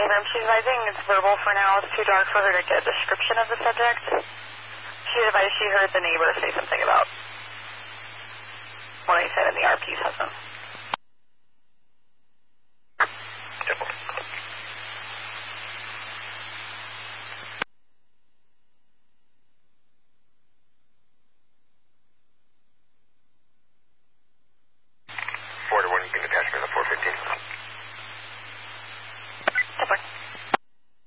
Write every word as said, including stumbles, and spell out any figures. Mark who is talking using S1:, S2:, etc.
S1: room. She's advising it's verbal for now. It's too dark for her to get a description of the subject. She advised she heard the neighbor say something about what he said in the R P session.
S2: Four to one, you can attach me on the four fifteen.